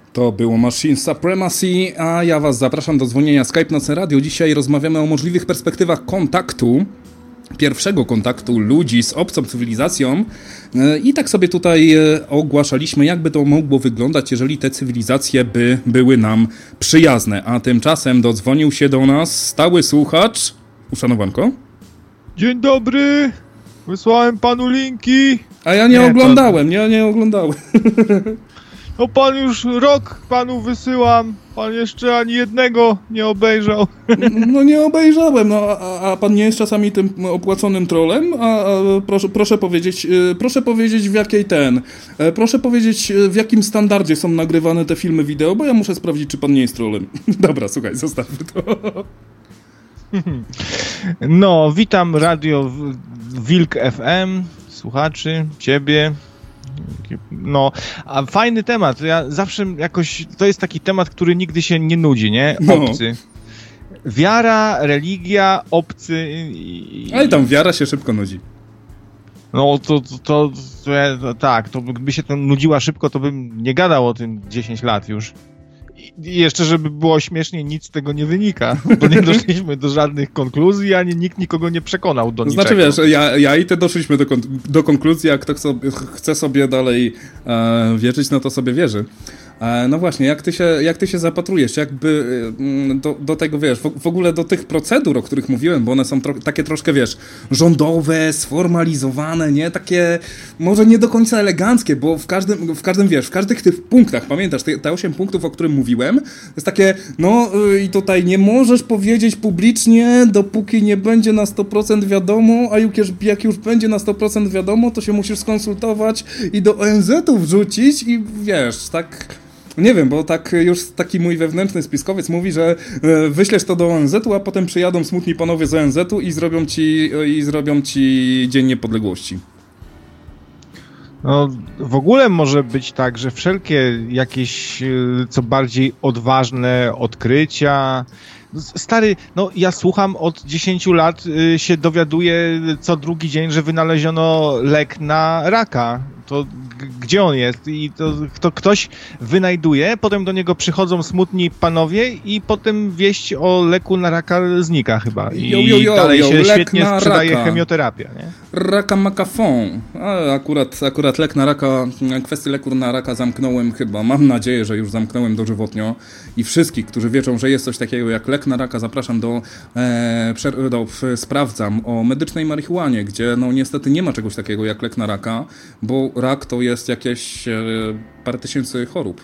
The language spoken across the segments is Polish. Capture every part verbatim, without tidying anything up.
To było Machine Supremacy, a ja was zapraszam do dzwonienia Skype Nocne Radio. Dzisiaj rozmawiamy o możliwych perspektywach kontaktu, pierwszego kontaktu ludzi z obcą cywilizacją i tak sobie tutaj ogłaszaliśmy, jakby to mogło wyglądać, jeżeli te cywilizacje by były nam przyjazne. A tymczasem dodzwonił się do nas stały słuchacz. Uszanowanko? Dzień dobry, wysłałem panu linki. A ja nie, nie oglądałem, to... ja nie oglądałem. No pan już rok panu wysyłam, pan jeszcze ani jednego nie obejrzał. No nie obejrzałem, no a, a pan nie jest czasami tym opłaconym trolem? A, a proszę, proszę powiedzieć, proszę powiedzieć w jakiej ten, proszę powiedzieć w jakim standardzie są nagrywane te filmy wideo, bo ja muszę sprawdzić, czy pan nie jest trolem. Dobra, słuchaj, zostawmy to. No, witam Radio Wilk F M, słuchaczy, ciebie. No, a fajny temat. Ja zawsze jakoś, to jest taki temat, który nigdy się nie nudzi, nie? Obcy. No. Wiara, religia, obcy i... Ale tam wiara się szybko nudzi. No to, to, to, to, ja, to tak, to gdyby się to nudziła szybko, to bym nie gadał o tym dziesięć lat już. I jeszcze, żeby było śmiesznie, nic z tego nie wynika, bo nie doszliśmy do żadnych konkluzji, ani nikt nikogo nie przekonał do niczego. Znaczy wiesz, ja, ja i ty doszliśmy do, do konkluzji, a kto sobie, chce sobie dalej e, wierzyć, no to sobie wierzy. E, no właśnie, jak ty się, jak ty się zapatrujesz, jakby do, do tego, wiesz, w, w ogóle do tych procedur, o których mówiłem, bo one są tro, takie troszkę, wiesz, rządowe, sformalizowane, nie? Takie może nie do końca eleganckie, bo w każdym, w każdym wiesz, w każdych tych punktach, pamiętasz, te, te osiem punktów, o którym mówiłem, to jest takie, no i tutaj nie możesz powiedzieć publicznie, dopóki nie będzie na sto procent wiadomo, a jak już, jak już będzie na sto procent wiadomo, to się musisz skonsultować i do O N Z-u wrzucić i wiesz, tak... Nie wiem, bo tak już taki mój wewnętrzny spiskowiec mówi, że wyślesz to do O N Z-u, a potem przyjadą smutni panowie z O N Z-u i zrobią ci, i zrobią ci Dzień Niepodległości. No, w ogóle może być tak, że wszelkie jakieś co bardziej odważne odkrycia... Stary, no ja słucham od dziesięciu lat, y, się dowiaduję co drugi dzień, że wynaleziono lek na raka. To g- gdzie on jest? I to, to ktoś wynajduje, potem do niego przychodzą smutni panowie i potem wieść o leku na raka znika chyba. I jo, jo, jo, dalej jo, się świetnie sprzedaje raka. chemioterapia, nie? Raka makafon. A akurat, akurat lek na raka, kwestię leku na raka zamknąłem chyba. Mam nadzieję, że już zamknąłem dożywotnio. I wszystkich, którzy wiedzą, że jest coś takiego jak lek na raka, zapraszam do, e, do w, sprawdzam o medycznej marihuanie, gdzie no niestety nie ma czegoś takiego jak lek na raka, bo rak to jest jakieś e, parę tysięcy chorób.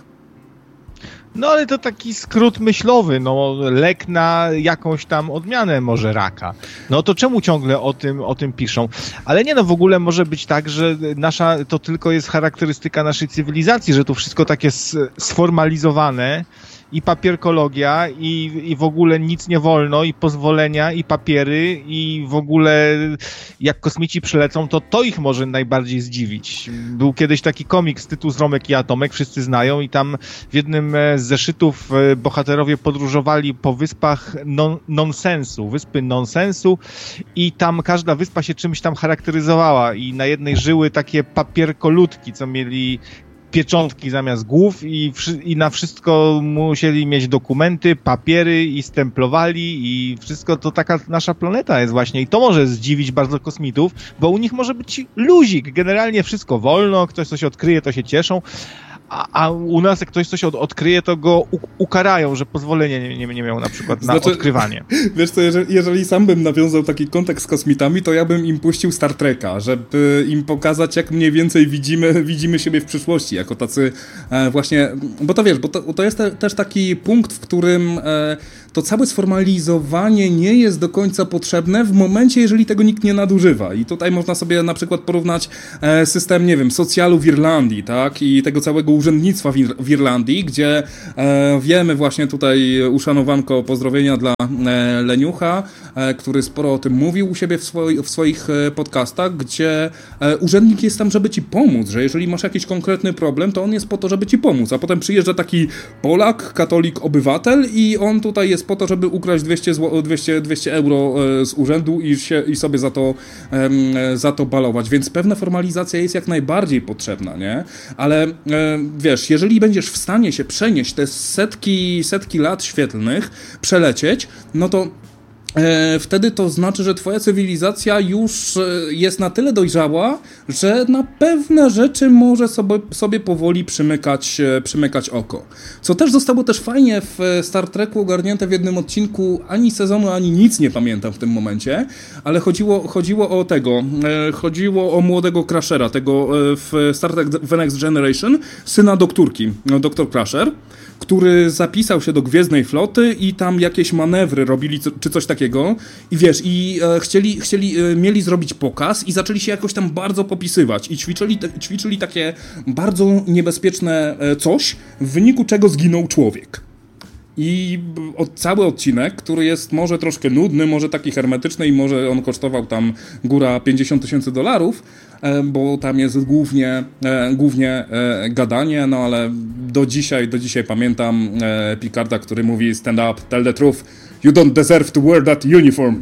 No ale to taki skrót myślowy, no lek na jakąś tam odmianę może raka. No to czemu ciągle o tym, o tym piszą? Ale nie no, w ogóle może być tak, że nasza, to tylko jest charakterystyka naszej cywilizacji, że to wszystko takie sformalizowane i papierkologia i, i w ogóle nic nie wolno i pozwolenia i papiery i w ogóle jak kosmici przylecą, to to ich może najbardziej zdziwić. Był kiedyś taki komiks, tytuł Zromek i Atomek, wszyscy znają i tam w jednym z zeszytów bohaterowie podróżowali po wyspach non, nonsensu, wyspy nonsensu i tam każda wyspa się czymś tam charakteryzowała i na jednej żyły takie papierkoludki, co mieli pieczątki zamiast głów i, i na wszystko musieli mieć dokumenty, papiery i stemplowali i wszystko to taka nasza planeta jest właśnie i to może zdziwić bardzo kosmitów, bo u nich może być luzik, generalnie wszystko wolno, ktoś coś odkryje, to się cieszą, a, a u nas jak ktoś coś od, odkryje, to go u, ukarają, że pozwolenia nie, nie, nie miał na przykład na znaczy, odkrywanie. Wiesz co, jeżeli, jeżeli sam bym nawiązał taki kontakt z kosmitami, to ja bym im puścił Star Treka, żeby im pokazać, jak mniej więcej widzimy, widzimy siebie w przyszłości, jako tacy e, właśnie, bo to wiesz, bo to, to jest te, też taki punkt, w którym e, to całe sformalizowanie nie jest do końca potrzebne w momencie, jeżeli tego nikt nie nadużywa. I tutaj można sobie na przykład porównać e, system, nie wiem, socjalu w Irlandii, tak, i tego całego urzędnictwa w, Ir- w Irlandii, gdzie e, wiemy właśnie tutaj, uszanowanko, pozdrowienia dla e, Leniucha, e, który sporo o tym mówił u siebie w, swoi- w swoich e, podcastach, gdzie e, urzędnik jest tam, żeby ci pomóc, że jeżeli masz jakiś konkretny problem, to on jest po to, żeby ci pomóc, a potem przyjeżdża taki Polak, katolik, obywatel i on tutaj jest jest po to, żeby ukraść dwieście, dwieście, dwieście euro z urzędu i, się, i sobie za to, za to balować, więc pewna formalizacja jest jak najbardziej potrzebna, nie? Ale wiesz, jeżeli będziesz w stanie się przenieść te setki, setki lat świetlnych, przelecieć, no to E, wtedy to znaczy, że twoja cywilizacja już jest na tyle dojrzała, że na pewne rzeczy może sobie, sobie powoli przymykać, przymykać oko. Co też zostało też fajnie w Star Treku ogarnięte w jednym odcinku, ani sezonu, ani nic nie pamiętam w tym momencie, ale chodziło, chodziło o tego, e, chodziło o młodego Crashera, tego e, w Star Trek The Next Generation, syna doktorki, no, doktor Crusher, który zapisał się do Gwiezdnej Floty i tam jakieś manewry robili, czy coś takiego. I wiesz, i e, chcieli, chcieli e, mieli zrobić pokaz i zaczęli się jakoś tam bardzo popisywać. I ćwiczyli, te, ćwiczyli takie bardzo niebezpieczne e, coś, w wyniku czego zginął człowiek. I od, cały odcinek, który jest może troszkę nudny, może taki hermetyczny i może on kosztował tam góra pięćdziesiąt tysięcy dolarów, e, bo tam jest głównie, e, głównie e, gadanie, no ale do dzisiaj, do dzisiaj pamiętam e, Picarda, który mówi stand up, tell the truth, you don't deserve to wear that uniform.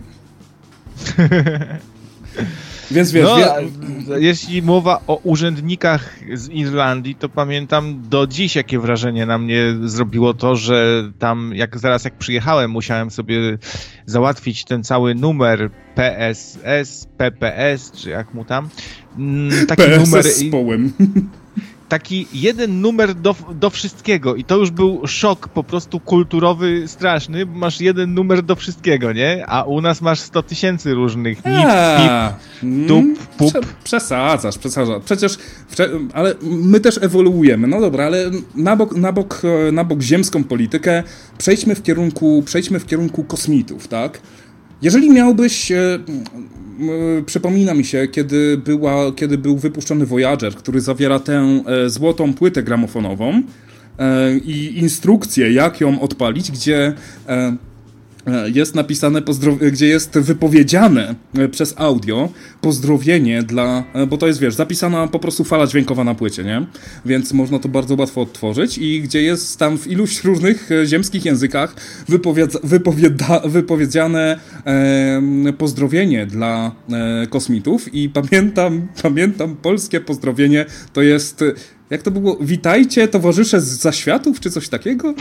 Więc wiesz, no, wie... jeśli mowa o urzędnikach z Irlandii, to pamiętam do dziś, jakie wrażenie na mnie zrobiło to, że tam, jak zaraz jak przyjechałem, musiałem sobie załatwić ten cały numer P S S, P P S, czy jak mu tam, taki P S S numer... z połem. Taki jeden numer do, do wszystkiego i to już był szok po prostu kulturowy, straszny, bo masz jeden numer do wszystkiego, nie? A u nas masz sto tysięcy różnych nip, pip, dup, pup. Prze- przesadzasz, przesadzasz. Przecież, ale my też ewoluujemy. No dobra, ale na bok, na bok, na bok ziemską politykę przejdźmy w kierunku, przejdźmy w kierunku kosmitów, tak? Jeżeli miałbyś, e, e, przypomina mi się, kiedy, była, kiedy był wypuszczony Voyager, który zawiera tę e, złotą płytę gramofonową e, i instrukcję, jak ją odpalić, gdzie e, jest napisane, pozdrow- gdzie jest wypowiedziane przez audio pozdrowienie dla, bo to jest, wiesz, zapisana po prostu fala dźwiękowa na płycie, nie? Więc można to bardzo łatwo odtworzyć i gdzie jest tam w iluś różnych ziemskich językach wypowiedza- wypowieda- wypowiedziane e, pozdrowienie dla e, kosmitów i pamiętam, pamiętam polskie pozdrowienie, to jest... Jak to było? Witajcie, towarzysze z zaświatów, czy coś takiego?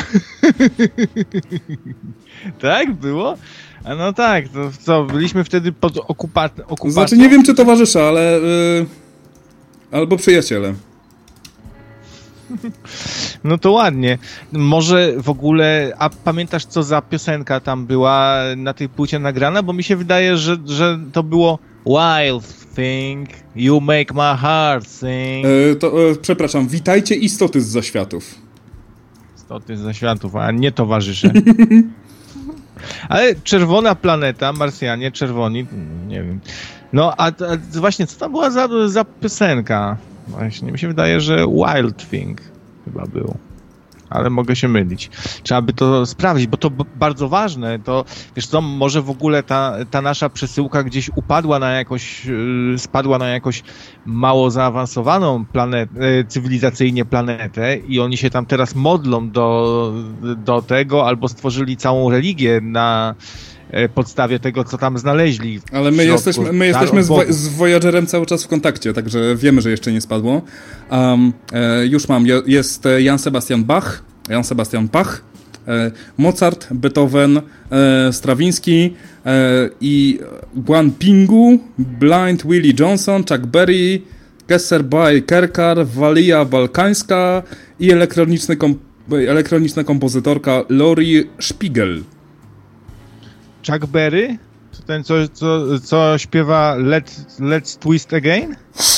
Tak, było? A no tak, to co, byliśmy wtedy pod okupa- okupacją. Znaczy, nie wiem, czy towarzysze, ale... Yy, albo przyjaciele. No to ładnie. Może w ogóle, a pamiętasz, co za piosenka tam była na tej płycie nagrana? Bo mi się wydaje, że, że to było Wild Thing, You Make My Heart Sing. Yy, to, yy, przepraszam, witajcie istoty z zaświatów. Istoty z zaświatów, a nie towarzysze. Ale czerwona planeta, Marsjanie, czerwoni, nie wiem. No, a, a właśnie, co tam była za, za piosenka? Właśnie, mi się wydaje, że Wild Thing chyba był. Ale mogę się mylić. Trzeba by to sprawdzić, bo to b- bardzo ważne. To, wiesz co, może w ogóle ta, ta nasza przesyłka gdzieś upadła na jakąś, yy, spadła na jakąś mało zaawansowaną planetę, cywilizacyjnie planetę i oni się tam teraz modlą do, do tego, albo stworzyli całą religię na podstawie tego, co tam znaleźli. Ale my jesteśmy, my jesteśmy z, wo- z Voyagerem cały czas w kontakcie, także wiemy, że jeszcze nie spadło. Um, e, już mam, jest Jan Sebastian Bach, Jan Sebastian Bach, e, Mozart, Beethoven, e, Strawinsky e, i Guan Pingu, Blind Willie Johnson, Chuck Berry, Kesser-by Kerkar, Walia Balkańska i elektroniczny kom- elektroniczna kompozytorka Lori Spiegel. Chuck Berry? To ten, co, co, co śpiewa Let, Let's Twist Again?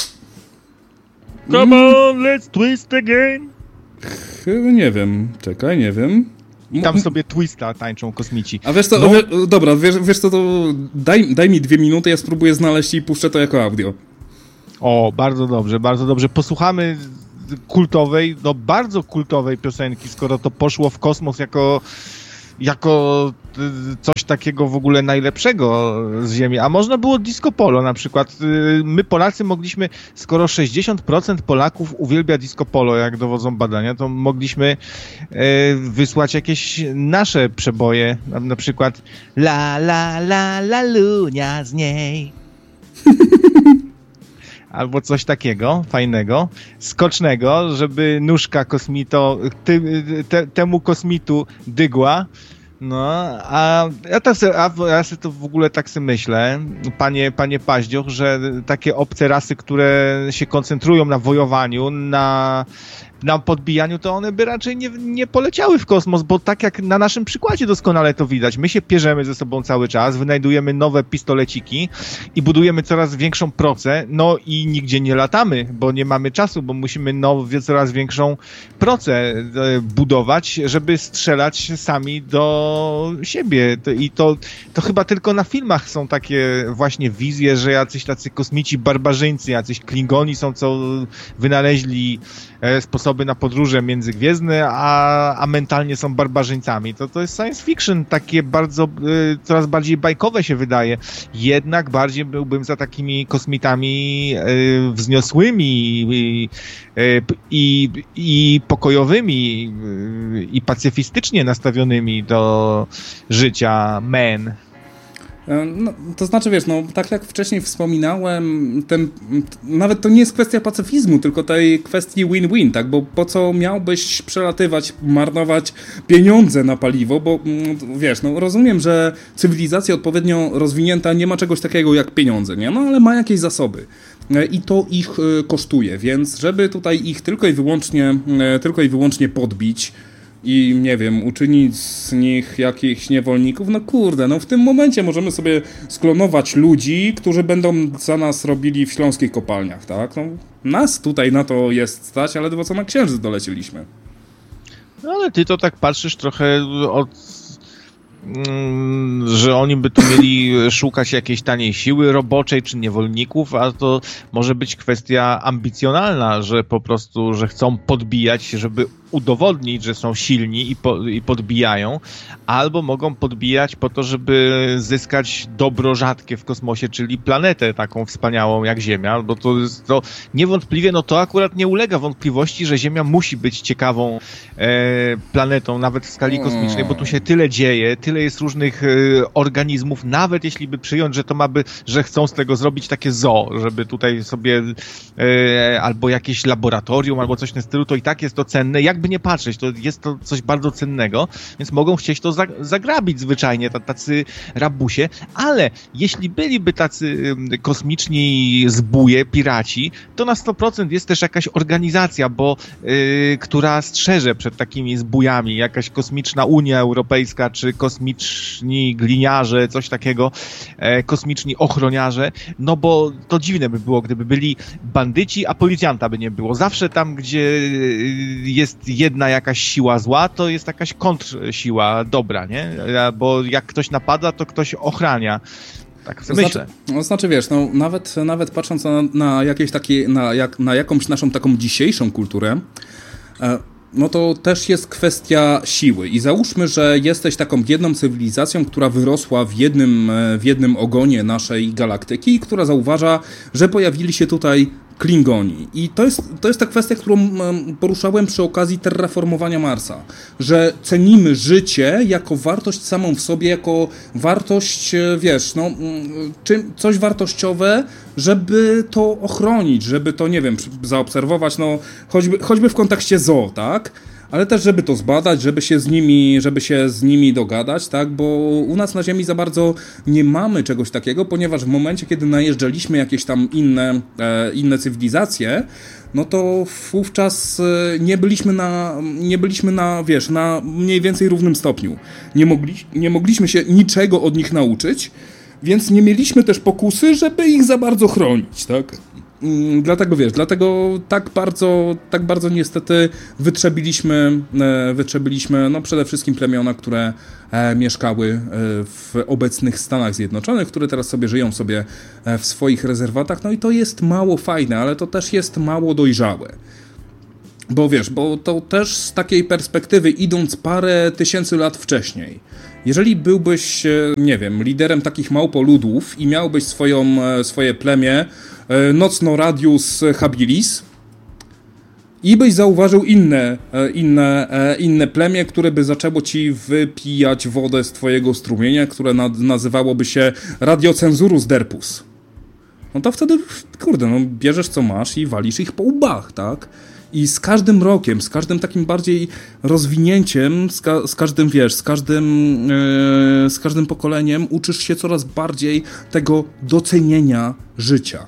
Come on, let's twist again! Chyba nie wiem. Czekaj, nie wiem. I tam sobie twista tańczą kosmici. A wiesz co, no. wiesz, dobra, wiesz, wiesz co, to daj, daj mi dwie minuty, ja spróbuję znaleźć i puszczę to jako audio. O, bardzo dobrze, bardzo dobrze. Posłuchamy kultowej, no bardzo kultowej piosenki, skoro to poszło w kosmos jako... jako coś takiego w ogóle najlepszego z Ziemi, a można było disco polo na przykład. My Polacy mogliśmy, skoro sześćdziesiąt procent Polaków uwielbia disco polo, jak dowodzą badania, to mogliśmy wysłać jakieś nasze przeboje, na, na przykład la la la la lunia z niej. Albo coś takiego fajnego, skocznego, żeby nóżka kosmito, ty, te, temu kosmitu dygła. No, a ja, tak se, a ja sobie to w ogóle tak sobie myślę, panie, panie Paździoch, że takie obce rasy, które się koncentrują na wojowaniu, na, na podbijaniu, to one by raczej nie, nie poleciały w kosmos, bo tak jak na naszym przykładzie doskonale to widać, my się pierzemy ze sobą cały czas, wynajdujemy nowe pistoleciki i budujemy coraz większą procę, no i nigdzie nie latamy, bo nie mamy czasu, bo musimy nowe, coraz większą procę budować, żeby strzelać sami do siebie. I to, to chyba tylko na filmach są takie właśnie wizje, że jacyś tacy kosmici barbarzyńcy, jacyś Klingoni są, co wynaleźli sposoby na podróże międzygwiezdne, a, a mentalnie są barbarzyńcami. To, to jest science fiction, takie bardzo, y, coraz bardziej bajkowe się wydaje. Jednak bardziej byłbym za takimi kosmitami y, wzniosłymi i, y, i, i pokojowymi y, i pacyfistycznie nastawionymi do życia men. No, to znaczy, wiesz, no tak jak wcześniej wspominałem, ten, nawet to nie jest kwestia pacyfizmu, tylko tej kwestii win-win, tak, bo po co miałbyś przelatywać, marnować pieniądze na paliwo, bo wiesz, no rozumiem, że cywilizacja odpowiednio rozwinięta nie ma czegoś takiego jak pieniądze, nie, no ale ma jakieś zasoby i to ich kosztuje, więc żeby tutaj ich tylko i wyłącznie, tylko i wyłącznie podbić i, nie wiem, uczynić z nich jakichś niewolników, no kurde, no w tym momencie możemy sobie sklonować ludzi, którzy będą za nas robili w śląskich kopalniach, tak? No, nas tutaj na to jest stać, ale ledwo co na Księżyc dolecieliśmy. No ale ty to tak patrzysz trochę od... że oni by tu mieli szukać jakiejś taniej siły roboczej czy niewolników, a to może być kwestia ambicjonalna, że po prostu, że chcą podbijać, żeby udowodnić, że są silni i, po, i podbijają, albo mogą podbijać po to, żeby zyskać dobro rzadkie w kosmosie, czyli planetę taką wspaniałą jak Ziemia, bo to jest to niewątpliwie, no to akurat nie ulega wątpliwości, że Ziemia musi być ciekawą e, planetą, nawet w skali kosmicznej, bo tu się tyle dzieje, tyle jest różnych e, organizmów, nawet jeśli by przyjąć, że to ma by, że chcą z tego zrobić takie zoo, żeby tutaj sobie e, albo jakieś laboratorium, albo coś w tym stylu, to i tak jest to cenne, jakby nie patrzeć, to jest to coś bardzo cennego, więc mogą chcieć to zagrabić zwyczajnie, tacy rabusie, ale jeśli byliby tacy kosmiczni zbóje, piraci, to na sto procent jest też jakaś organizacja, bo yy, która strzeże przed takimi zbójami, jakaś kosmiczna Unia Europejska, czy kosmiczni gliniarze, coś takiego, e, kosmiczni ochroniarze, no bo to dziwne by było, gdyby byli bandyci, a policjanta by nie było. Zawsze tam, gdzie jest jedna jakaś siła zła, to jest jakaś kontrsiła dobra, nie? Bo jak ktoś napada, to ktoś ochrania. Tak myślę. Znaczy, no, znaczy wiesz, no, nawet, nawet patrząc na, na jakieś takie, na, jak, na jakąś naszą taką dzisiejszą kulturę, e, no to też jest kwestia siły. I załóżmy, że jesteś taką jedną cywilizacją, która wyrosła w jednym, w jednym ogonie naszej galaktyki i która zauważa, że pojawili się tutaj Klingoni. I to jest, to jest ta kwestia, którą poruszałem przy okazji terraformowania Marsa. Że cenimy życie jako wartość samą w sobie, jako wartość, wiesz, no, czym, coś wartościowe, żeby to ochronić, żeby to, nie wiem, zaobserwować, no, choćby, choćby w kontekście zoo, tak? Ale też, żeby to zbadać, żeby się z nimi, żeby się z nimi dogadać, tak? Bo u nas na Ziemi za bardzo nie mamy czegoś takiego, ponieważ w momencie, kiedy najeżdżaliśmy jakieś tam inne, e, inne cywilizacje, no to wówczas nie byliśmy na, nie byliśmy na, wiesz, na mniej więcej równym stopniu. Nie, mogli, nie mogliśmy się niczego od nich nauczyć, więc nie mieliśmy też pokusy, żeby ich za bardzo chronić, tak? Dlatego wiesz, dlatego tak bardzo, tak bardzo niestety wytrzebiliśmy, wytrzebiliśmy no przede wszystkim plemiona, które e, mieszkały w obecnych Stanach Zjednoczonych, które teraz sobie żyją sobie w swoich rezerwatach, no i to jest mało fajne, ale to też jest mało dojrzałe. Bo wiesz, bo to też z takiej perspektywy, idąc parę tysięcy lat wcześniej, jeżeli byłbyś, nie wiem, liderem takich małpoludów i miałbyś swoją, swoje plemię Nocno Radius Habilis i byś zauważył inne, inne, inne plemię, które by zaczęło ci wypijać wodę z twojego strumienia, które na, nazywałoby się Radiocenzurus Derpus. No to wtedy, kurde, no bierzesz co masz i walisz ich po łbach, tak? I z każdym rokiem, z każdym takim bardziej rozwinięciem, z, ka- z każdym, wiesz, z każdym, yy, z każdym pokoleniem uczysz się coraz bardziej tego docenienia życia.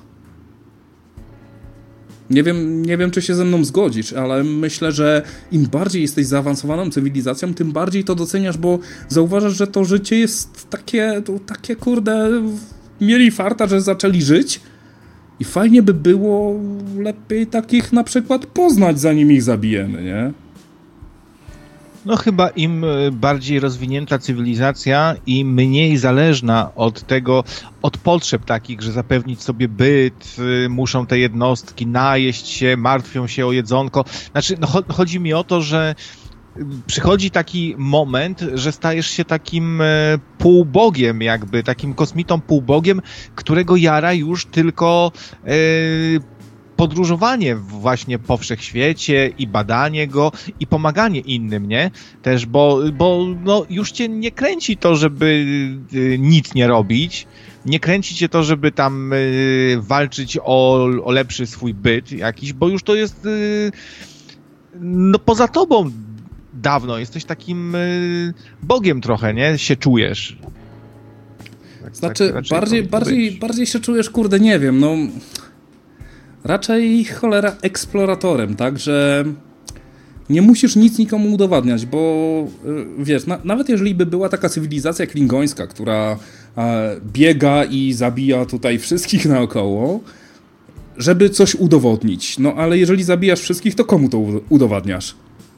Nie wiem, nie wiem, czy się ze mną zgodzisz, ale myślę, że im bardziej jesteś zaawansowaną cywilizacją, tym bardziej to doceniasz, bo zauważasz, że to życie jest takie, to takie kurde, mieli farta, że zaczęli żyć. I fajnie by było lepiej takich na przykład poznać, zanim ich zabijemy, nie? No chyba im bardziej rozwinięta cywilizacja i mniej zależna od tego, od potrzeb takich, że zapewnić sobie byt, muszą te jednostki najeść się, martwią się o jedzonko. Znaczy, no, chodzi mi o to, że przychodzi taki moment, że stajesz się takim e, półbogiem jakby, takim kosmitą półbogiem, którego jara już tylko e, podróżowanie właśnie po wszechświecie i badanie go i pomaganie innym, nie? Też, bo, bo no, już cię nie kręci to, żeby e, nic nie robić, nie kręci cię to, żeby tam e, walczyć o, o lepszy swój byt jakiś, bo już to jest e, no poza tobą dawno, jesteś takim y, bogiem trochę, nie? Się czujesz. Tak, znaczy, tak bardziej, bardziej, bardziej się czujesz, kurde, nie wiem, no raczej cholera eksploratorem, tak, że nie musisz nic nikomu udowadniać, bo y, wiesz, na, nawet jeżeli by była taka cywilizacja klingońska, która y, biega i zabija tutaj wszystkich naokoło, żeby coś udowodnić, no ale jeżeli zabijasz wszystkich, to komu to udowadniasz?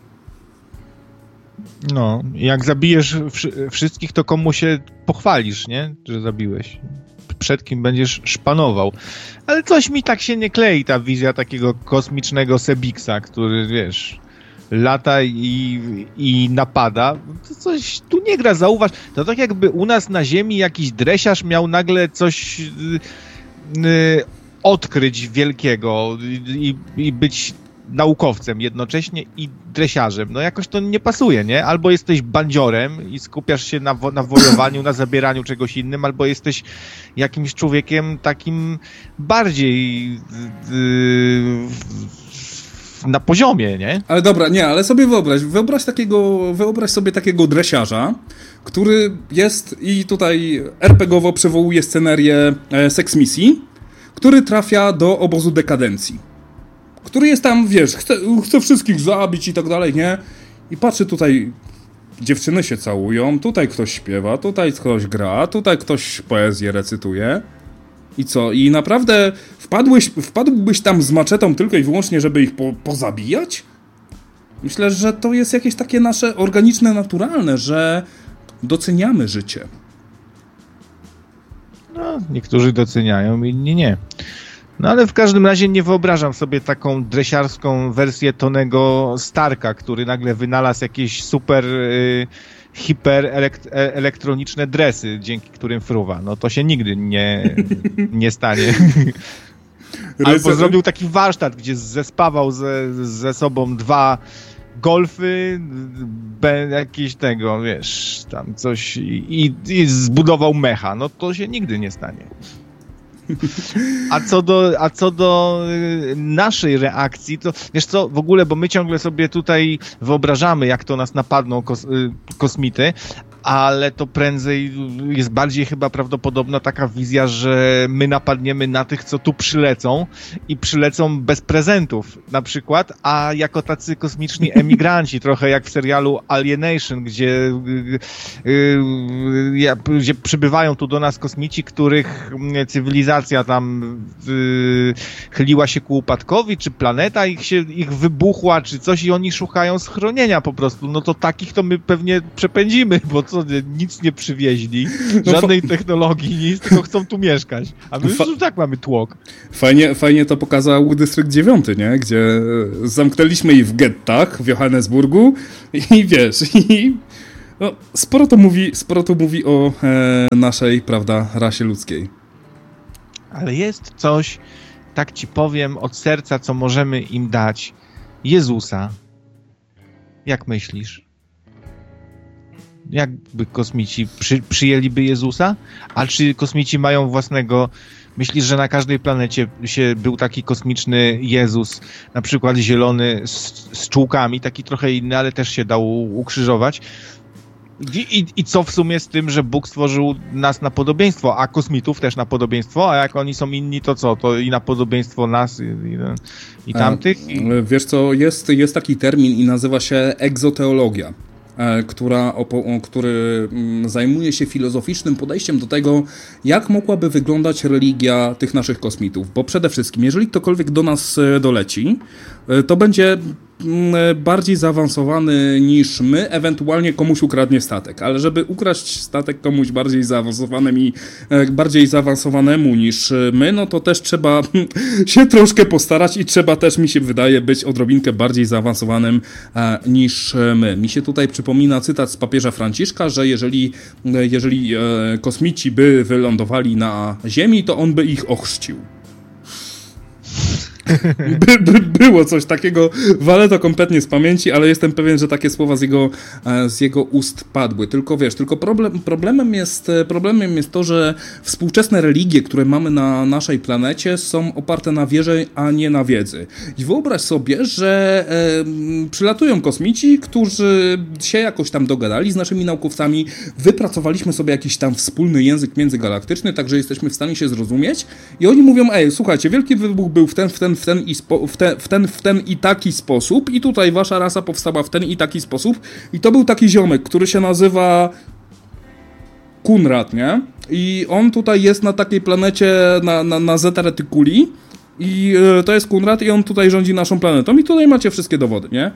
No, jak zabijesz wszy- wszystkich, to komu się pochwalisz, nie? Że zabiłeś. Przed kim będziesz szpanował. Ale coś mi tak się nie klei, ta wizja takiego kosmicznego Sebiksa, który, wiesz, lata i, i napada. To coś tu nie gra, zauważ. To tak jakby u nas na Ziemi jakiś dresiarz miał nagle coś yy, yy, odkryć wielkiego i, i być naukowcem jednocześnie i dresiarzem. No jakoś to nie pasuje, nie? Albo jesteś bandziorem i skupiasz się na, wo- na wojowaniu, na zabieraniu czegoś innym, albo jesteś jakimś człowiekiem takim bardziej yy, na poziomie, nie? Ale dobra, nie, ale sobie wyobraź, wyobraź takiego, wyobraź sobie takiego dresiarza, który jest i tutaj er pe gie owo przywołuje scenerię e, Sex Misji, który trafia do obozu dekadencji. Który jest tam, wiesz, chce, chce wszystkich zabić i tak dalej, nie? I patrzy tutaj, dziewczyny się całują, tutaj ktoś śpiewa, tutaj ktoś gra, tutaj ktoś poezję recytuje. I co? I naprawdę wpadłeś, wpadłbyś tam z maczetą tylko i wyłącznie, żeby ich po, pozabijać? Myślę, że to jest jakieś takie nasze organiczne, naturalne, że doceniamy życie. No, niektórzy doceniają, inni nie. No ale w każdym razie nie wyobrażam sobie taką dresiarską wersję Tonego Starka, który nagle wynalazł jakieś super y, hiper elekt- elektroniczne dresy, dzięki którym fruwa. No to się nigdy nie, nie stanie. Albo zrobił taki warsztat, gdzie zespawał ze, ze sobą dwa golfy, be, jakieś tego, wiesz, tam coś i, i zbudował mecha. No to się nigdy nie stanie. A co do, a co do naszej reakcji, to wiesz co, w ogóle, bo my ciągle sobie tutaj wyobrażamy, jak to nas napadną kos, kosmity, ale to prędzej jest bardziej chyba prawdopodobna taka wizja, że my napadniemy na tych, co tu przylecą i przylecą bez prezentów na przykład, a jako tacy kosmiczni emigranci, trochę jak w serialu Alienation, gdzie, yy, gdzie przybywają tu do nas kosmici, których cywilizacja tam yy, chyliła się ku upadkowi, czy planeta ich się ich wybuchła, czy coś i oni szukają schronienia po prostu. No to takich to my pewnie przepędzimy, bo co, nic nie przywieźli, żadnej technologii, nic, tylko chcą tu mieszkać. A my już tak mamy tłok. Fajnie, fajnie to pokazał Dystrykt dziewiąty, nie? Gdzie zamknęliśmy ich w gettach w Johannesburgu i wiesz, i no, sporo to mówi, sporo to mówi o e, naszej, prawda, rasie ludzkiej. Ale jest coś, tak ci powiem, od serca, co możemy im dać. Jezusa. Jak myślisz? Jakby kosmici przy, przyjęliby Jezusa? A czy kosmici mają własnego... Myślisz, że na każdej planecie się był taki kosmiczny Jezus, na przykład zielony z, z czułkami, taki trochę inny, ale też się dał ukrzyżować? I, i, I co w sumie z tym, że Bóg stworzył nas na podobieństwo, a kosmitów też na podobieństwo, a jak oni są inni, to co? To i na podobieństwo nas i, i, i tamtych? I... Wiesz co, jest, jest taki termin i nazywa się egzoteologia, która, który zajmuje się filozoficznym podejściem do tego, jak mogłaby wyglądać religia tych naszych kosmitów. Bo przede wszystkim, jeżeli ktokolwiek do nas doleci, to będzie bardziej zaawansowany niż my, ewentualnie komuś ukradnie statek. Ale żeby ukraść statek komuś bardziej zaawansowanym i bardziej zaawansowanemu niż my, no to też trzeba się troszkę postarać i trzeba też, mi się wydaje, być odrobinkę bardziej zaawansowanym niż my. Mi się tutaj przypomina cytat z papieża Franciszka, że jeżeli, jeżeli kosmici by wylądowali na Ziemi, to on by ich ochrzcił. By, by, było coś takiego, walę to kompletnie z pamięci, ale jestem pewien, że takie słowa z jego, z jego ust padły. Tylko wiesz, tylko problem, problemem, jest, problemem jest to, że współczesne religie, które mamy na naszej planecie, są oparte na wierze, a nie na wiedzy. I wyobraź sobie, że e, przylatują kosmici, którzy się jakoś tam dogadali z naszymi naukowcami, wypracowaliśmy sobie jakiś tam wspólny język międzygalaktyczny, także jesteśmy w stanie się zrozumieć i oni mówią, ej, słuchajcie, wielki wybuch był w ten, w ten, w ten i spo, w, te, w, ten, w ten i taki sposób i tutaj wasza rasa powstała w ten i taki sposób i to był taki ziomek, który się nazywa Kunrad, nie? I on tutaj jest na takiej planecie na, na, na Zeta Reticuli i y, to jest Kunrad i on tutaj rządzi naszą planetą i tutaj macie wszystkie dowody, nie?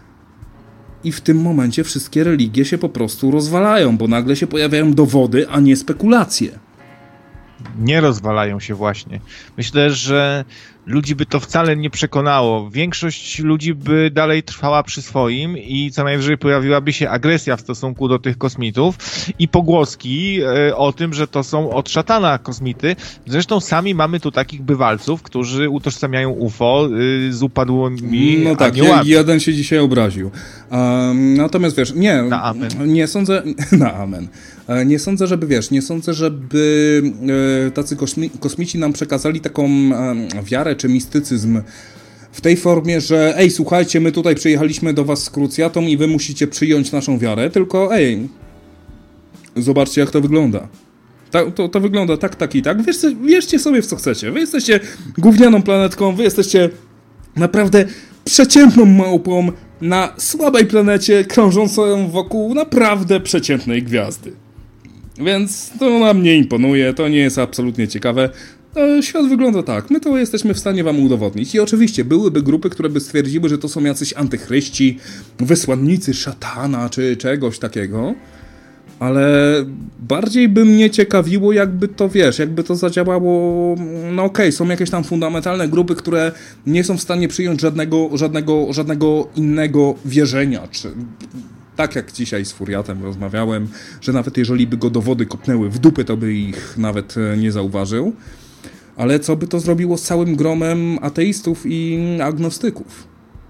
I w tym momencie wszystkie religie się po prostu rozwalają, bo nagle się pojawiają dowody, a nie spekulacje. Nie rozwalają się właśnie. Myślę, że ludzi by to wcale nie przekonało. Większość ludzi by dalej trwała przy swoim i co najwyżej pojawiłaby się agresja w stosunku do tych kosmitów i pogłoski e, o tym, że to są od szatana kosmity. Zresztą sami mamy tu takich bywalców, którzy utożsamiają U F O y, z upadłymi No tak, aniołami. jeden się dzisiaj obraził. Um, natomiast wiesz, nie, na amen. nie sądzę, na amen. Nie sądzę, żeby, wiesz, nie sądzę, żeby e, tacy kosmi, kosmici nam przekazali taką e, wiarę czy mistycyzm w tej formie, że ej, słuchajcie, my tutaj przyjechaliśmy do was z krucjatą i wy musicie przyjąć naszą wiarę, tylko ej, zobaczcie, jak to wygląda. Ta, to, to wygląda tak, tak i tak. Wierzcie, wierzcie sobie w co chcecie. Wy jesteście gównianą planetką, wy jesteście naprawdę przeciętną małpą na słabej planecie krążącą wokół naprawdę przeciętnej gwiazdy. Więc to nam nie imponuje, to nie jest absolutnie ciekawe. No, świat wygląda tak, my to jesteśmy w stanie wam udowodnić. I oczywiście byłyby grupy, które by stwierdziły, że to są jacyś antychryści, wysłannicy szatana czy czegoś takiego. Ale bardziej by mnie ciekawiło, jakby to, wiesz, jakby to zadziałało, no okej, okay, są jakieś tam fundamentalne grupy, które nie są w stanie przyjąć żadnego, żadnego, żadnego innego wierzenia, czy tak jak dzisiaj z Furiatem rozmawiałem, że nawet jeżeli by go do wody kopnęły w dupy, to by ich nawet nie zauważył. Ale co by to zrobiło z całym gromem ateistów i agnostyków?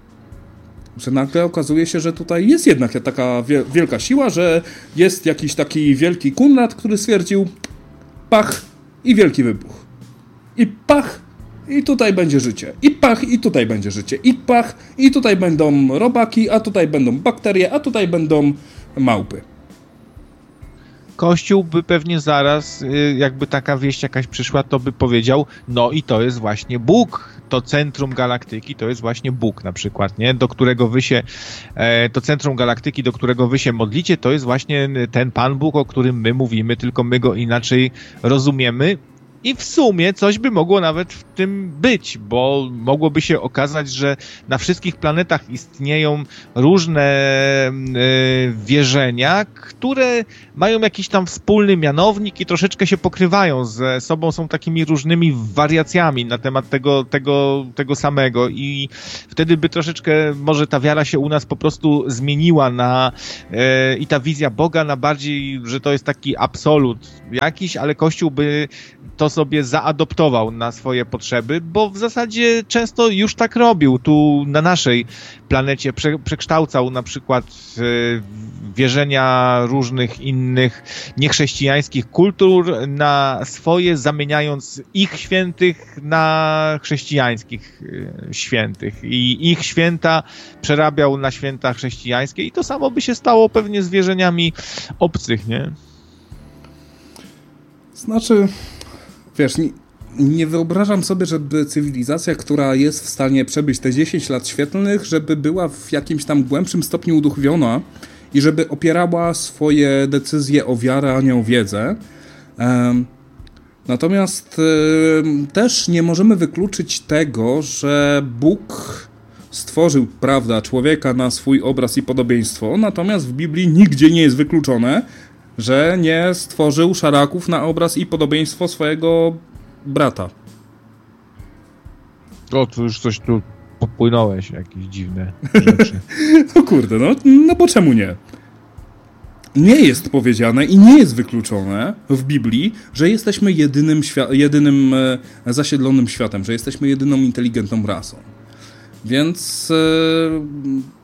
Że nagle okazuje się, że tutaj jest jednak taka wielka siła, że jest jakiś taki wielki Kunrad, który stwierdził pach i wielki wybuch. I pach i tutaj będzie życie. I pach i tutaj będzie życie. I pach i tutaj będą robaki, a tutaj będą bakterie, a tutaj będą małpy. Kościół by pewnie zaraz, jakby taka wieść jakaś przyszła, to by powiedział, no i to jest właśnie Bóg, to centrum galaktyki, to jest właśnie Bóg na przykład, nie? Do którego wy się, to centrum galaktyki, do którego wy się modlicie, to jest właśnie ten Pan Bóg, o którym my mówimy, tylko my go inaczej rozumiemy. I w sumie coś by mogło nawet w tym być, bo mogłoby się okazać, że na wszystkich planetach istnieją różne y, wierzenia, które mają jakiś tam wspólny mianownik i troszeczkę się pokrywają ze sobą, są takimi różnymi wariacjami na temat tego, tego, tego samego i wtedy by troszeczkę może ta wiara się u nas po prostu zmieniła na y, i ta wizja Boga na bardziej, że to jest taki absolut jakiś, ale Kościół by to sobie zaadoptował na swoje potrzeby, bo w zasadzie często już tak robił. Tu na naszej planecie prze, przekształcał na przykład e, wierzenia różnych innych niechrześcijańskich kultur na swoje, zamieniając ich świętych na chrześcijańskich e, świętych. I ich święta przerabiał na święta chrześcijańskie i to samo by się stało pewnie z wierzeniami obcych, nie? Znaczy... Wiesz, nie, nie wyobrażam sobie, żeby cywilizacja, która jest w stanie przebyć te dziesięć lat świetlnych, żeby była w jakimś tam głębszym stopniu uduchowiona i żeby opierała swoje decyzje o wiarę, a nie o wiedzę. Um, natomiast um, też nie możemy wykluczyć tego, że Bóg stworzył, prawda, człowieka na swój obraz i podobieństwo, natomiast w Biblii nigdzie nie jest wykluczone, że nie stworzył szaraków na obraz i podobieństwo swojego brata. O, tu już coś tu popłynąłeś, jakieś dziwne rzeczy. No kurde, no, no bo czemu nie? Nie jest powiedziane i nie jest wykluczone w Biblii, że jesteśmy jedynym, świa- jedynym e, zasiedlonym światem, że jesteśmy jedyną inteligentną rasą. Więc... E,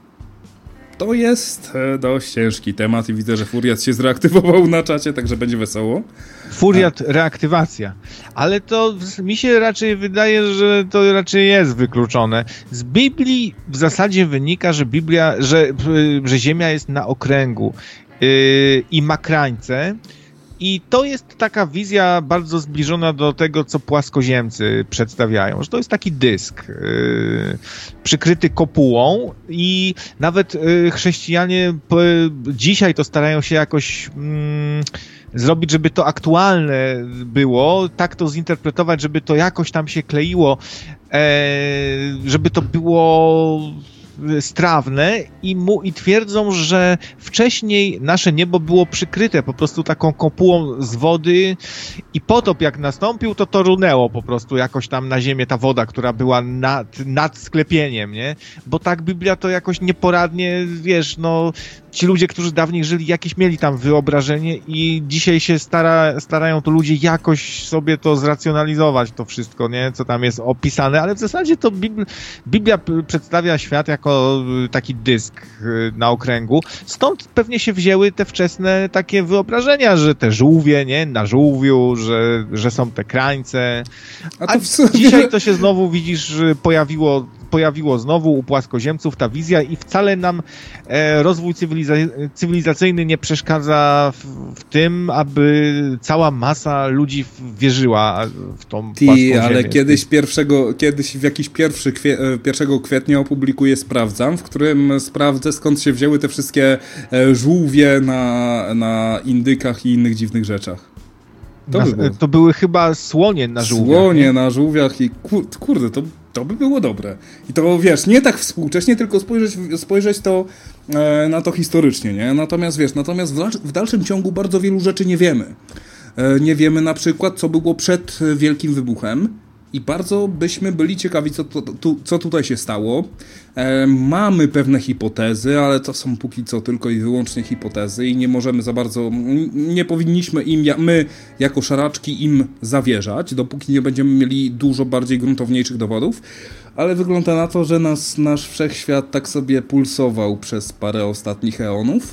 To jest dość ciężki temat i widzę, że Furiat się zreaktywował na czacie, także będzie wesoło. Furiat, reaktywacja. Ale to mi się raczej wydaje, że to raczej jest wykluczone. Z Biblii w zasadzie wynika, że Biblia, że, że Ziemia jest na okręgu yy, i ma krańce. I to jest taka wizja bardzo zbliżona do tego, co płaskoziemcy przedstawiają, że to jest taki dysk yy, przykryty kopułą i nawet yy, chrześcijanie yy, dzisiaj to starają się jakoś yy, zrobić, żeby to aktualne było, tak to zinterpretować, żeby to jakoś tam się kleiło, yy, żeby to było... strawne i, mu, i twierdzą, że wcześniej nasze niebo było przykryte po prostu taką kopułą z wody i potop jak nastąpił, to to runęło po prostu jakoś tam na ziemię ta woda, która była nad, nad sklepieniem, nie? Bo tak Biblia to jakoś nieporadnie, wiesz, no ci ludzie, którzy dawniej żyli, jakieś mieli tam wyobrażenie i dzisiaj się stara, starają to ludzie jakoś sobie to zracjonalizować, to wszystko, nie? Co tam jest opisane, ale w zasadzie to Biblia, Biblia przedstawia świat jako taki dysk na okręgu. Stąd pewnie się wzięły te wczesne takie wyobrażenia, że te żółwie, nie? Na żółwiu, że, że są te krańce. A, A sumie... dzisiaj to się znowu, widzisz, pojawiło pojawiło znowu u płaskoziemców ta wizja i wcale nam e, rozwój cywiliza- cywilizacyjny nie przeszkadza w, w tym, aby cała masa ludzi wierzyła w tą Ty, płaską ziemię. Ale kiedyś pierwszego, kiedyś w jakiś pierwszy kwie, pierwszego kwietnia opublikuję Sprawdzam, w którym sprawdzę, skąd się wzięły te wszystkie e, żółwie na, na indykach i innych dziwnych rzeczach. To, na, by to były chyba słonie na żółwiach. Słonie nie? na żółwiach i kur, kurde, to, to by było dobre. I to, wiesz, nie tak współcześnie, tylko spojrzeć, spojrzeć to e, na to historycznie, nie? Natomiast, wiesz, natomiast w, w dalszym ciągu bardzo wielu rzeczy nie wiemy. E, nie wiemy na przykład, co było przed Wielkim Wybuchem i bardzo byśmy byli ciekawi, co, to, tu, co tutaj się stało. E, mamy pewne hipotezy, ale to są póki co tylko i wyłącznie hipotezy i nie możemy za bardzo, nie powinniśmy im, my jako szaraczki im zawierzać, dopóki nie będziemy mieli dużo bardziej gruntowniejszych dowodów, ale wygląda na to, że nas, nasz wszechświat tak sobie pulsował przez parę ostatnich eonów.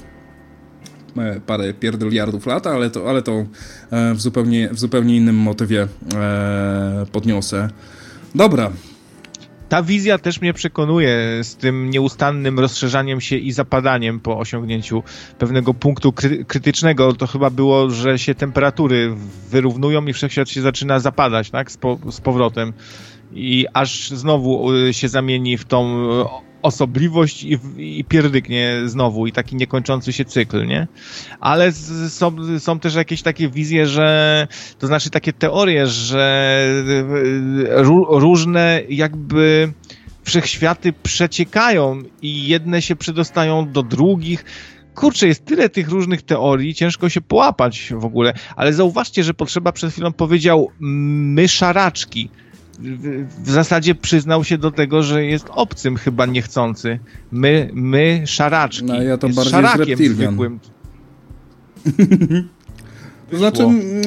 Parę pierdyliardów lat, ale to, ale to w, zupełnie, w zupełnie innym motywie e, podniosę. Dobra. Ta wizja też mnie przekonuje z tym nieustannym rozszerzaniem się i zapadaniem po osiągnięciu pewnego punktu kry- krytycznego. To chyba było, że się temperatury wyrównują i wszechświat się zaczyna zapadać, tak? Z, po, z powrotem. I aż znowu się zamieni w tą osobliwość i, i pierdyknie znowu i taki niekończący się cykl, nie? Ale z, są, są też jakieś takie wizje, że to znaczy takie teorie, że ró, różne jakby wszechświaty przeciekają i jedne się przedostają do drugich. Kurczę, jest tyle tych różnych teorii, ciężko się połapać w ogóle, ale zauważcie, że Potrzeba przed chwilą powiedział my szaraczki. W, w zasadzie przyznał się do tego, że jest obcym chyba niechcący. My, my szaraczki. No ja to jest bardziej szarakiem z zwykłym. To znaczy,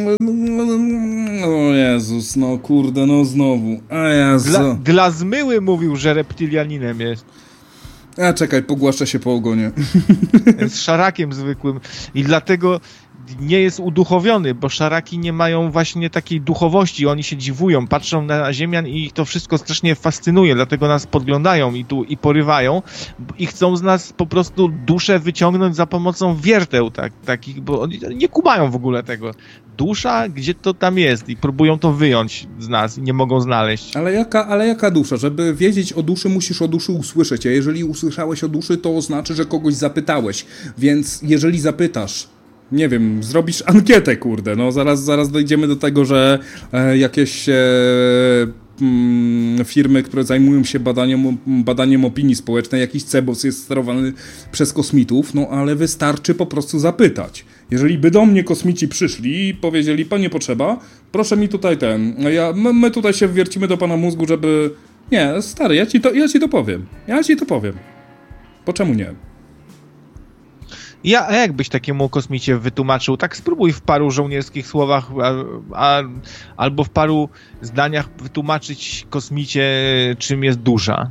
o Jezus, no kurde, no znowu. A Jezu. Dla, dla zmyły mówił, że reptylianinem jest. A czekaj, pogłaszcza się po ogonie. Jest szarakiem zwykłym i dlatego nie jest uduchowiony, bo szaraki nie mają właśnie takiej duchowości, oni się dziwują, patrzą na ziemian i ich to wszystko strasznie fascynuje, dlatego nas podglądają i tu i porywają i chcą z nas po prostu duszę wyciągnąć za pomocą wierteł, tak, takich, bo oni nie kumają w ogóle tego. Dusza, gdzie to tam jest i próbują to wyjąć z nas i nie mogą znaleźć. Ale jaka, ale jaka dusza? Żeby wiedzieć o duszy, musisz o duszy usłyszeć, a jeżeli usłyszałeś o duszy, to znaczy, że kogoś zapytałeś, więc jeżeli zapytasz, nie wiem, zrobisz ankietę, kurde, no zaraz, zaraz dojdziemy do tego, że e, jakieś e, mm, firmy, które zajmują się badaniem, badaniem opinii społecznej, jakiś cebos jest sterowany przez kosmitów, no ale wystarczy po prostu zapytać. Jeżeli by do mnie kosmici przyszli i powiedzieli, panie Potrzeba, proszę mi tutaj ten, ja, my, my tutaj się wiercimy do pana mózgu, żeby... Nie, stary, ja ci to, ja ci to powiem, ja ci to powiem. Po czemu nie? Ja, a jakbyś takiemu kosmicie wytłumaczył? Tak spróbuj w paru żołnierskich słowach a, a, albo w paru zdaniach wytłumaczyć kosmicie, czym jest dusza.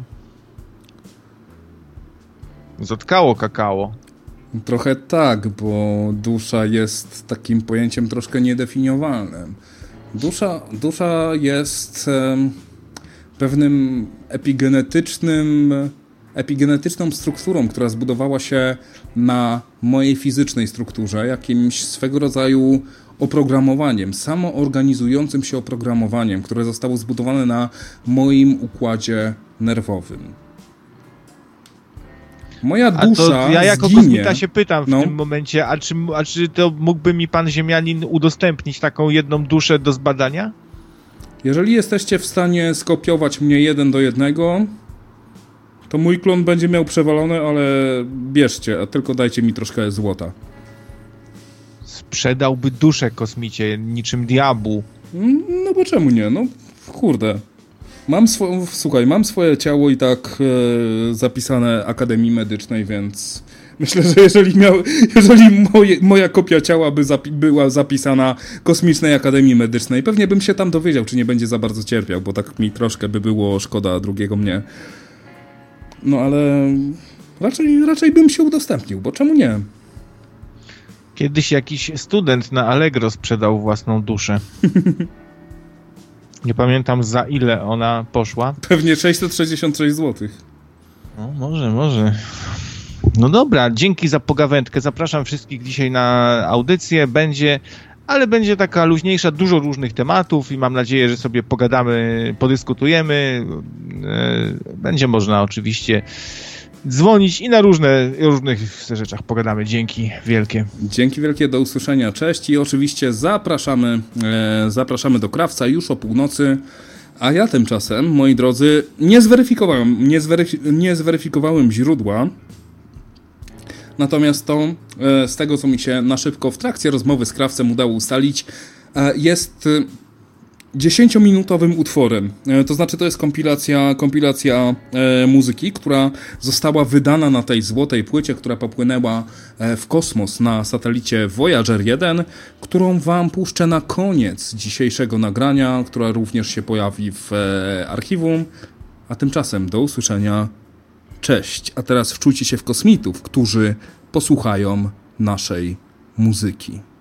Zotkało kakao. Trochę tak, bo dusza jest takim pojęciem troszkę niedefiniowalnym. Dusza, dusza jest um, pewnym epigenetycznym... epigenetyczną strukturą, która zbudowała się na mojej fizycznej strukturze, jakimś swego rodzaju oprogramowaniem, samoorganizującym się oprogramowaniem, które zostało zbudowane na moim układzie nerwowym. Moja dusza a to ja jako zginie. kosmita się pytam w no. tym momencie, a czy, a czy to mógłby mi pan ziemianin udostępnić taką jedną duszę do zbadania? Jeżeli jesteście w stanie skopiować mnie jeden do jednego, to mój klon będzie miał przewalone, ale bierzcie, a tylko dajcie mi troszkę złota. Sprzedałby duszę kosmicie, niczym diabłu. No bo czemu nie? No kurde. Mam swo- słuchaj, mam swoje ciało i tak e, zapisane Akademii Medycznej, więc myślę, że jeżeli, miał, jeżeli moje, moja kopia ciała by zapi- była zapisana Kosmicznej Akademii Medycznej, pewnie bym się tam dowiedział, czy nie będzie za bardzo cierpiał, bo tak mi troszkę by było szkoda drugiego mnie. No ale raczej, raczej bym się udostępnił, bo czemu nie? Kiedyś jakiś student na Allegro sprzedał własną duszę. Nie pamiętam za ile ona poszła. Pewnie sześćset sześćdziesiąt sześć złotych. No może, może. No dobra, dzięki za pogawędkę. Zapraszam wszystkich dzisiaj na audycję. Będzie, ale będzie taka luźniejsza, dużo różnych tematów i mam nadzieję, że sobie pogadamy, podyskutujemy. Będzie można oczywiście dzwonić i na różne, różnych rzeczach pogadamy. Dzięki wielkie. Dzięki wielkie, do usłyszenia, cześć i oczywiście zapraszamy, e, zapraszamy do Krawca już o północy, a ja tymczasem, moi drodzy, nie zweryfikowałem, nie, zweryf- nie zweryfikowałem źródła, natomiast to e, z tego, co mi się na szybko w trakcie rozmowy z Krawcem udało ustalić, e, jest dziesięciominutowym utworem. E, to znaczy to jest kompilacja, kompilacja e, muzyki, która została wydana na tej złotej płycie, która popłynęła e, w kosmos na satelicie Voyager jeden, którą wam puszczę na koniec dzisiejszego nagrania, która również się pojawi w e, archiwum. A tymczasem do usłyszenia. Cześć. A teraz wczujcie się w kosmitów, którzy posłuchają naszej muzyki.